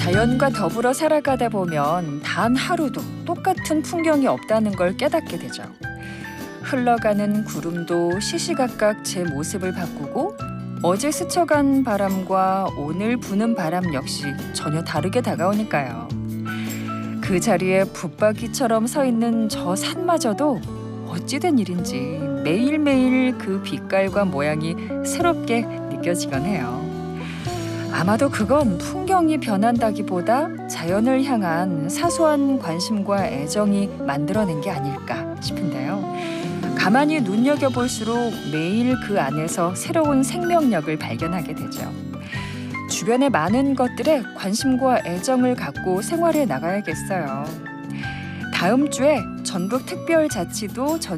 자연과 더불어 살아가다 보면 단 하루도 똑같은 풍경이 없다는 걸 깨닫게 되죠. 흘러가는 구름도 시시각각 제 모습을 바꾸고 어제 스쳐간 바람과 오늘 부는 바람 역시 전혀 다르게 다가오니까요. 그 자리에 붙박이처럼 서 있는 저 산마저도 어찌된 일인지 매일매일 그 빛깔과 모양이 새롭게 느껴지곤 해요. 아마도 그건 풍경이 변한다기보다 자연을 향한 사소한 관심과 애정이 만들어낸 게 아닐까 싶은데요. 가만히 눈여겨볼수록 매일 그 안에서 새로운 생명력을 발견하게 되죠. 주변의 많은 것들에 관심과 애정을 갖고 생활해 나가야겠어요. 다음 주에 전북특별자치도